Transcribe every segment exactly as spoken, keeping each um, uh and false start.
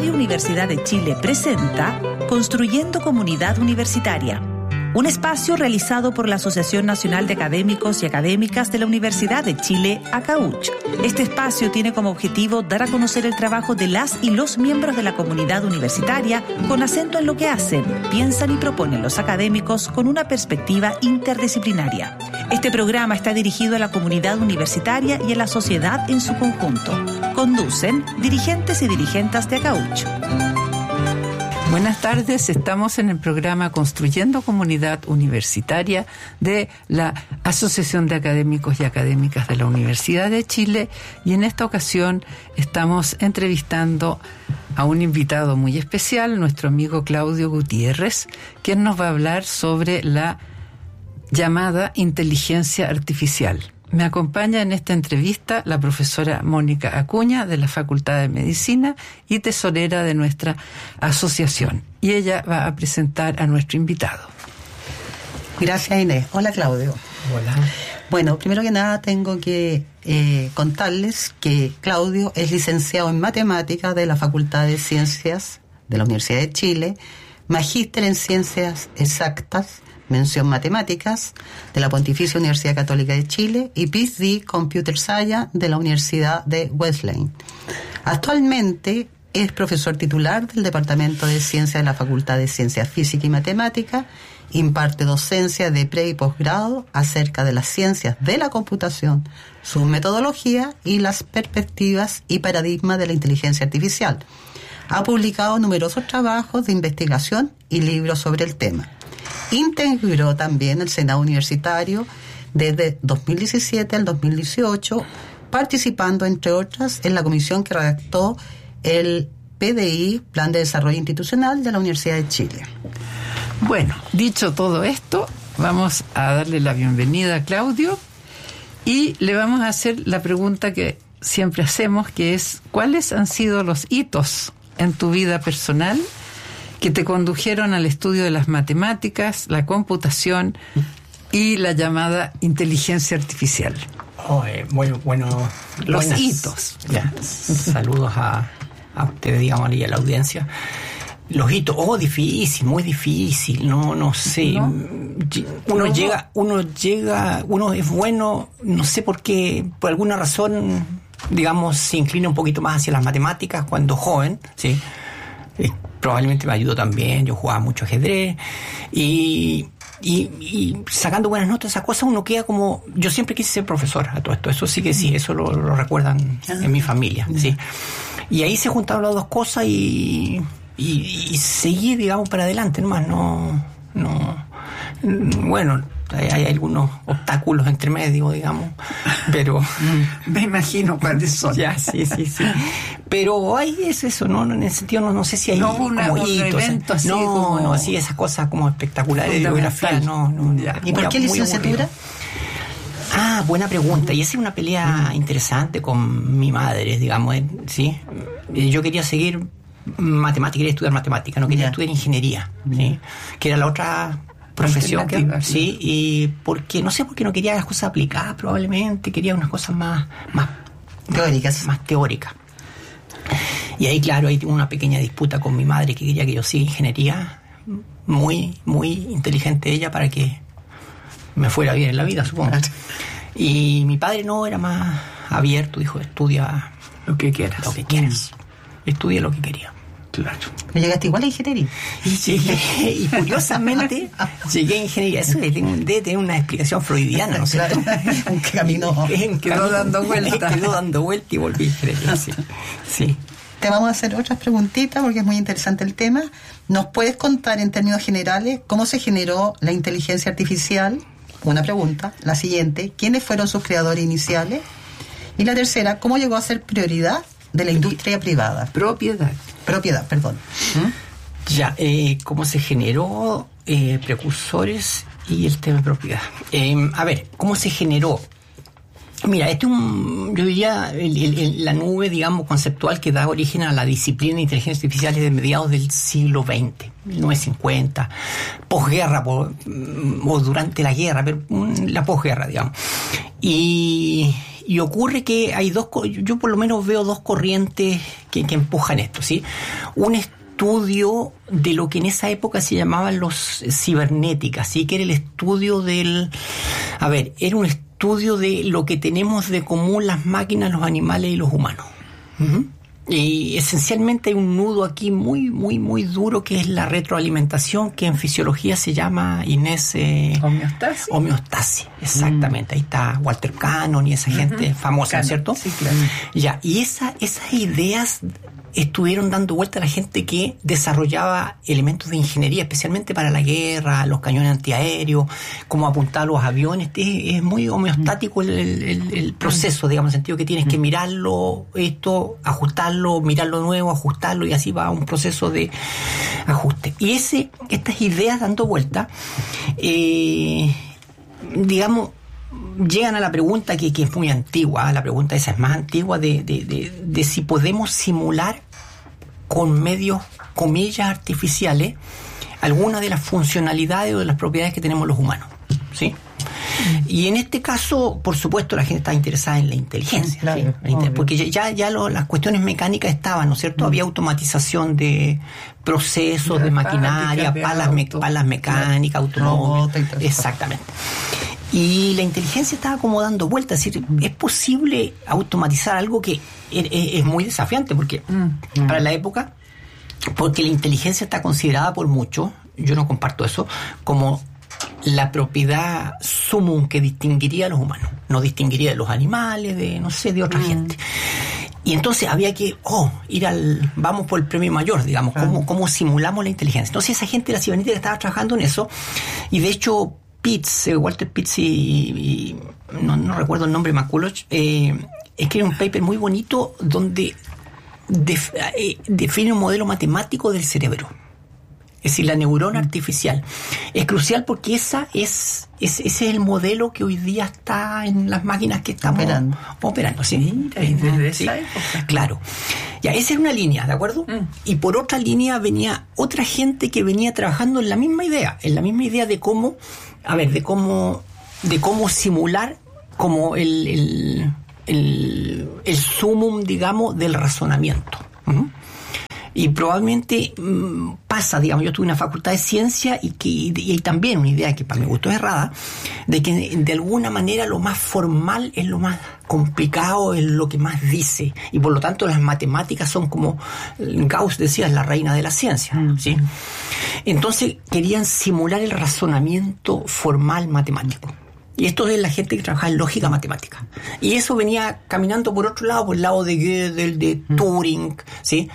Radio Universidad de Chile presenta Construyendo Comunidad Universitaria, un espacio realizado por la Asociación Nacional de Académicos y Académicas de la Universidad de Chile, ACAUCH. Este espacio tiene como objetivo dar a conocer el trabajo de las y los miembros de la comunidad universitaria con acento en lo que hacen, piensan y proponen los académicos con una perspectiva interdisciplinaria. Este programa está dirigido a la comunidad universitaria y a la sociedad en su conjunto. Conducen dirigentes y dirigentes de ACAUCH. Buenas tardes, estamos en el programa Construyendo Comunidad Universitaria de la Asociación de Académicos y Académicas de la Universidad de Chile, y en esta ocasión estamos entrevistando a un invitado muy especial, nuestro amigo Claudio Gutiérrez, quien nos va a hablar sobre la llamada inteligencia artificial. Me acompaña en esta entrevista la profesora Mónica Acuña, de la Facultad de Medicina y tesorera de nuestra asociación. Y ella va a presentar a nuestro invitado. Gracias, Inés. Hola, Claudio. Hola. Bueno, primero que nada tengo que eh, contarles que Claudio es licenciado en Matemáticas de la Facultad de Ciencias de la Universidad de Chile, magíster en Ciencias Exactas, mención Matemáticas, de la Pontificia Universidad Católica de Chile, y P H D Computer Science de la Universidad de Wesleyan. Actualmente es profesor titular del Departamento de Ciencias de la Facultad de Ciencias Físicas y Matemáticas, imparte docencia de pre- y posgrado acerca de las ciencias de la computación, sus metodologías y las perspectivas y paradigmas de la inteligencia artificial. Ha publicado numerosos trabajos de investigación y libros sobre el tema. Integró también el Senado Universitario desde dos mil diecisiete al dos mil dieciocho, participando, entre otras, en la comisión que redactó el P D I, Plan de Desarrollo Institucional de la Universidad de Chile. Bueno, dicho todo esto, vamos a darle la bienvenida a Claudio y le vamos a hacer la pregunta que siempre hacemos, que es: ¿cuáles han sido los hitos en tu vida personal que te condujeron al estudio de las matemáticas, la computación y la llamada inteligencia artificial? Oh, eh, bueno, bueno, los buenas, hitos. Ya, saludos a, a ustedes, digamos, y a la audiencia. Los hitos, oh, difícil, muy difícil, no, no sé. ¿No? Uno ¿No? llega, uno llega, uno es bueno, no sé por qué, por alguna razón, digamos, se inclina un poquito más hacia las matemáticas cuando joven, sí. Eh, probablemente me ayudó también, yo jugaba mucho ajedrez y, y, y sacando buenas notas, esas cosas, uno queda como... Yo siempre quise ser profesor a todo esto, eso sí que sí, eso lo, lo recuerdan en mi familia, sí. Y ahí se juntaron las dos cosas y, y, y seguí, digamos, para adelante nomás, no... no bueno, hay, hay algunos obstáculos entre medio, digamos, pero... Me imagino cuáles son. Ya, sí, sí, sí. Pero hay es eso, ¿no? En ese sentido, no, no sé si hay no, una, como un hitos, evento así no, como... no, sí, esas cosas como espectaculares de biografía, no, no. Ya. ¿Y por qué licenciatura? Ah, buena pregunta. Y esa es una pelea interesante con mi madre, digamos, ¿sí? Yo quería seguir matemática, quería estudiar matemática, no quería Ya. estudiar ingeniería, ¿sí? Que era la otra profesión, que, sí, y porque, no sé por qué no quería las cosas aplicadas, probablemente, quería unas cosas más, más Teóricas. Más teóricas. Y ahí, claro, ahí tuve una pequeña disputa con mi madre, que quería que yo siga ingeniería, muy, muy inteligente ella para que me fuera bien en la vida, supongo. Y mi padre no, era más abierto, dijo, estudia Lo que quieras. lo que quieras. Estudia lo que quería. Claro. Pero llegaste igual a ingeniería. Y llegué, y curiosamente llegué a ingeniería. Eso debe tener una explicación freudiana, ¿no sé? Claro, un camino. Quedó dando vuelta. Quedó dando vuelta y volví a ingeniería, sí. Sí. Te vamos a hacer otras preguntitas porque es muy interesante el tema. ¿Nos puedes contar en términos generales cómo se generó la inteligencia artificial? Una pregunta. La siguiente, ¿quiénes fueron sus creadores iniciales? Y la tercera, ¿cómo llegó a ser prioridad de la industria privada? Propiedad. Propiedad, perdón. ¿Mm? Ya, eh, ¿cómo se generó? Eh, precursores y el tema de propiedad. Eh, a ver, ¿cómo se generó? Mira, este es un, yo diría, el, el, el, la nube, digamos, conceptual que da origen a la disciplina de inteligencia artificial desde mediados del siglo veinte, mil novecientos cincuenta, posguerra, por, o durante la guerra, pero la posguerra, digamos. Y, y ocurre que hay dos, yo por lo menos veo dos corrientes que, que empujan esto, ¿sí? Un estudio de lo que en esa época se llamaban los cibernéticas, ¿sí? Que era el estudio del, a ver, era un estudio de lo que tenemos de común las máquinas, los animales y los humanos. Uh-huh. Y esencialmente hay un nudo aquí muy, muy, muy duro que es la retroalimentación, que en fisiología se llama, Inés... Eh, homeostasis. Homeostasis, exactamente. Mm. Ahí está Walter Cannon y esa uh-huh. gente famosa, Cannon, ¿cierto? Sí, claro. Ya, y esa, esas ideas estuvieron dando vuelta a la gente que desarrollaba elementos de ingeniería, especialmente para la guerra, los cañones antiaéreos, cómo apuntar los aviones. Es, es muy homeostático el, el, el proceso, digamos, en el sentido que tienes que mirarlo, esto, ajustarlo, mirarlo nuevo, ajustarlo, y así va un proceso de ajuste. Y ese, estas ideas dando vuelta, eh, digamos, llegan a la pregunta que, que es muy antigua, la pregunta esa es más antigua, de, de, de, de si podemos simular con medios, comillas, artificiales, alguna de las funcionalidades o de las propiedades que tenemos los humanos, ¿sí? Y en este caso, por supuesto, la gente está interesada en la inteligencia, claro, ¿sí? Porque ya, ya lo, las cuestiones mecánicas estaban, ¿no es cierto? Mm. Había automatización de procesos, de, de maquinaria, palas, me, palas mecánicas, claro, automóviles, exactamente. Y la inteligencia estaba como dando vueltas, es decir, es posible automatizar algo que es, es muy desafiante, porque mm. para la época, porque la inteligencia está considerada por muchos, yo no comparto eso, como la propiedad sumum que distinguiría a los humanos, no distinguiría de los animales, de no sé, de otra mm. gente. Y entonces había que, oh, ir al, vamos por el premio mayor, digamos, claro. cómo, cómo simulamos la inteligencia. Entonces esa gente de la cibernética estaba trabajando en eso, y de hecho Pitts, Walter Pitts y, y no, no recuerdo el nombre, McCulloch, eh, escribe un paper muy bonito donde def, eh, define un modelo matemático del cerebro. Es decir, la neurona mm. artificial. Es crucial porque esa es, es ese es el modelo que hoy día está en las máquinas que estamos operando. operando ¿sí? Mira, desde ¿sí? esa época. Claro. Ya, esa es una línea, ¿de acuerdo? Mm. Y por otra línea venía otra gente que venía trabajando en la misma idea, en la misma idea de cómo, a ver, de cómo, de cómo simular como el, el, el, el sumum, digamos, del razonamiento. ¿Mm? Y probablemente mmm, pasa, digamos, yo tuve una facultad de ciencia y que y hay también una idea que para mi gusto es errada, de que de alguna manera lo más formal es lo más complicado, es lo que más dice, y por lo tanto las matemáticas son como Gauss decía, es la reina de la ciencia, ¿sí? Entonces querían simular el razonamiento formal matemático. Y esto es la gente que trabaja en lógica matemática. Y eso venía caminando por otro lado, por el lado de Gödel, de Turing, ¿sí?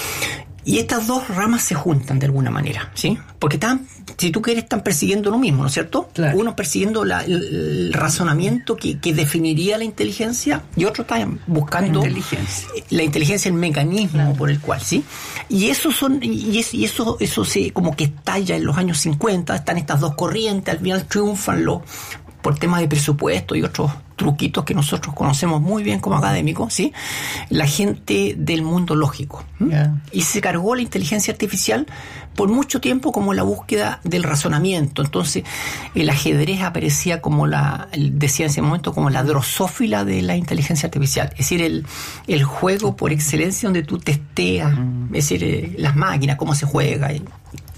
Y estas dos ramas se juntan de alguna manera, ¿sí? Porque están, si tú quieres, están persiguiendo lo mismo, ¿no es cierto? Claro. Uno persiguiendo la, el, el razonamiento que, que definiría la inteligencia, y otro está buscando la inteligencia, la inteligencia, el mecanismo claro. por el cual, ¿sí? Y eso son, y, es, y eso, eso se como que estalla en los años cincuenta, están estas dos corrientes, al final triunfan los por temas de presupuesto y otros truquitos que nosotros conocemos muy bien como académicos, ¿sí? La gente del mundo lógico. Yeah. Y se cargó la inteligencia artificial por mucho tiempo como la búsqueda del razonamiento. Entonces, el ajedrez aparecía como la, decía en ese momento, como la drosófila de la inteligencia artificial. Es decir, el, el juego por excelencia donde tú testeas, mm. es decir, eh, las máquinas, cómo se juega. Y,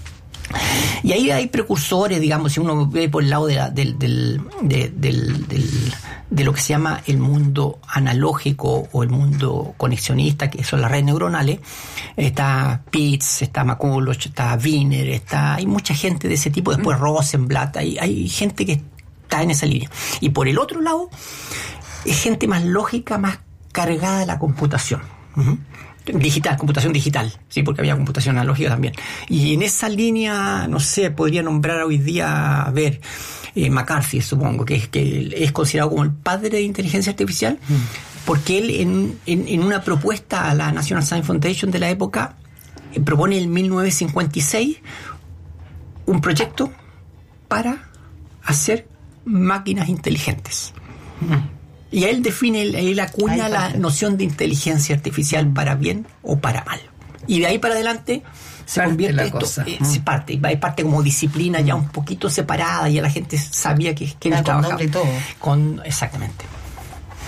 Y ahí hay precursores, digamos, si uno ve por el lado de, la, del, del, de, del, del, de lo que se llama el mundo analógico o el mundo conexionista, que son las redes neuronales, está Pitts, está McCulloch, está Wiener, está, hay mucha gente de ese tipo, después Rosenblatt, hay, hay gente que está en esa línea. Y por el otro lado, es gente más lógica, más cargada de la computación. Uh-huh. Digital, computación digital, sí, porque había computación analógica también. Y en esa línea, no sé, podría nombrar hoy día, a ver, eh, McCarthy, supongo, que es, que es considerado como el padre de inteligencia artificial, mm. porque él en, en, en una propuesta a la National Science Foundation de la época, eh, propone en mil novecientos cincuenta y seis un proyecto para hacer máquinas inteligentes. Mm. Y él define, él acuña la noción de inteligencia artificial para bien o para mal. Y de ahí para adelante se parte convierte esto, cosa. Eh, mm. se parte, hay parte como disciplina mm. ya un poquito separada, ya la gente sabía que, que él trabajaba con, con exactamente.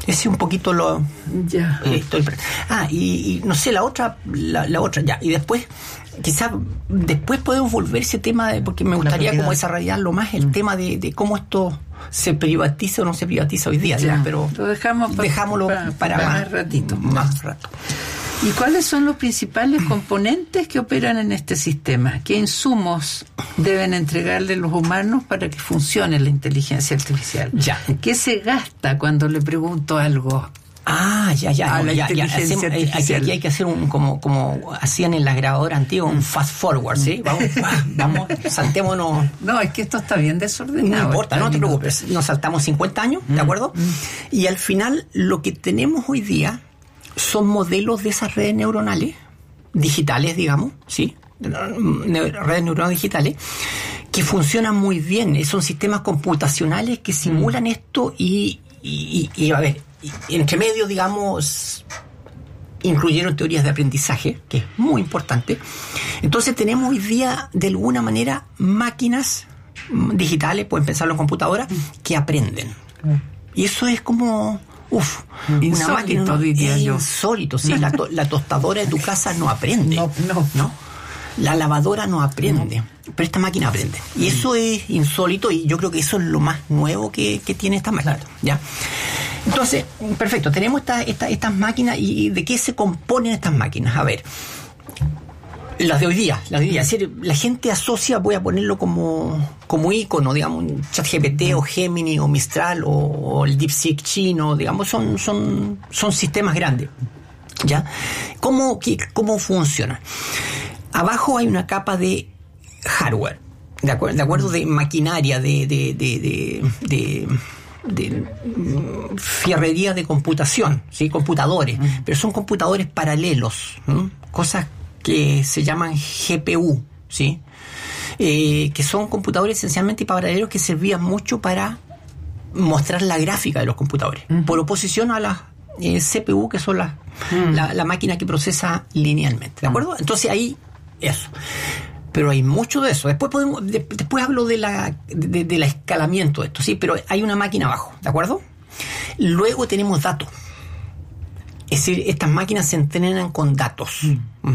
Ese es un poquito lo... Ya. eh, estoy, ah, y, y no sé, la otra, la, la otra, ya. Y después, quizás después podemos volver ese tema, de, porque me gustaría como desarrollarlo más, el mm. tema de, de cómo esto se privatiza o no se privatiza hoy día. Ya. Ya, pero lo dejamos pa, dejámoslo para, para, para más, más ratito. Más rato. ¿Y cuáles son los principales componentes que operan en este sistema? ¿Qué insumos deben entregarle los humanos para que funcione la inteligencia artificial? Ya. ¿Qué se gasta cuando le pregunto algo? Ah, ya, ya. A la ya, inteligencia ya. Hacemos, artificial. aquí hay que hacer un, como, como hacían en las grabadoras antiguas, un fast forward, ¿sí? Vamos, vamos, saltémonos. No, es que esto está bien desordenado. No importa, no te preocupes. Nos saltamos cincuenta años, ¿de acuerdo? Mm. Y al final, lo que tenemos hoy día son modelos de esas redes neuronales, digitales, digamos, ¿sí? Redes neuronales digitales, que funcionan muy bien. Son sistemas computacionales que simulan mm. esto y, y, y, y, a ver, y, entre medio, digamos, incluyeron teorías de aprendizaje, que es muy importante. Entonces tenemos hoy día, de alguna manera, máquinas digitales, pueden pensarlo en computadoras, que aprenden. Mm. Y eso es como... Uf, insólito, una máquina no, diría es yo. Insólito, sí. La, to, la tostadora de tu casa no aprende. No, no. ¿no? La lavadora no aprende. No. Pero esta máquina aprende. Y eso es insólito y yo creo que eso es lo más nuevo que, que tiene esta máquina. Claro. ¿Ya? Entonces, perfecto, tenemos esta, esta, estas máquinas y ¿de qué se componen estas máquinas? A ver, las de hoy día, las de hoy día. Es decir, la gente asocia, voy a ponerlo como, como ícono, digamos, ChatGPT o Gemini o Mistral o, o el DeepSeek chino, digamos, son, son, son sistemas grandes. ¿Ya? ¿Cómo, qué, cómo funciona? Abajo hay una capa de hardware, ¿de acuerdo? De acuerdo, de maquinaria, de, de, de, de, de de fierrería de computación, ¿sí? Computadores, uh-huh. pero son computadores paralelos, ¿no? Cosas que se llaman G P U, ¿sí? Eh, que son computadores esencialmente paralelos que servían mucho para mostrar la gráfica de los computadores, uh-huh. por oposición a las eh, C P U, que son las uh-huh. la, la máquina que procesa linealmente, ¿de acuerdo? Uh-huh. Entonces ahí, eso. Pero hay mucho de eso. Después podemos, de, después hablo de la de, de la escalamiento de esto, sí, pero hay una máquina abajo, ¿de acuerdo? Luego tenemos datos. Es decir, estas máquinas se entrenan con datos. Mm.